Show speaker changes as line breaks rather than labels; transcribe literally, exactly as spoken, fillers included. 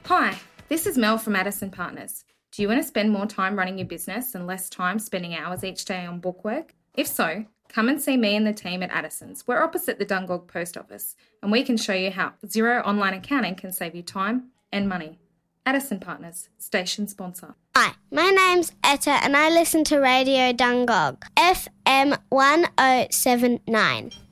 Hi, this is Mel from Addison Partners. Do you want to spend more time running your business and less time spending hours each day on bookwork? If so, come and see me and the team at Addison's. We're opposite the Dungog Post Office, and we can show you how Xero Online Accounting can save you time and money. Addison Partners, station sponsor.
Hi, my name's Etta and I listen to Radio Dungog, F M one oh seven nine.